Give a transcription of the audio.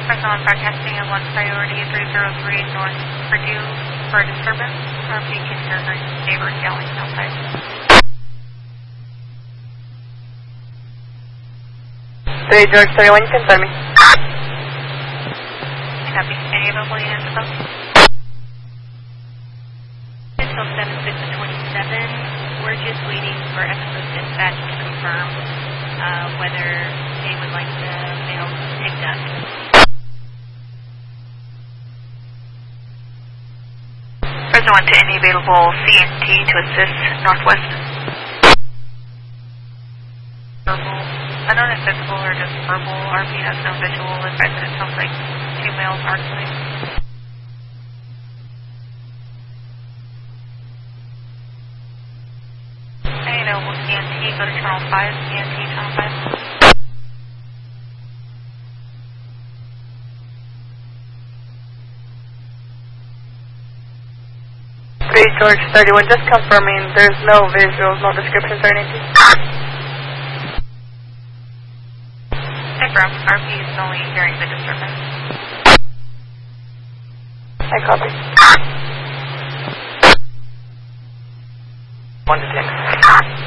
Fresno and broadcasting at 1 priority 303 North Purdue for disturbance. RP can hear her neighbors yelling outside. George 31, you can send me. Copy. Any available units above? Until 7-6-27, we're just waiting for Expo Dispatch to confirm whether they would like the mail picked up. Fresno 1 to any available CNT to assist Northwest. Verbal. I don't know if physical or just verbal. RP has no visual advice, and it sounds like 2 males arguing. Any available CNT, go to channel 5, CNT channel 5. George 31, just confirming there's no visuals, no descriptions or anything. Confirm. RP is only hearing the disturbance. I copy. 1 to 10.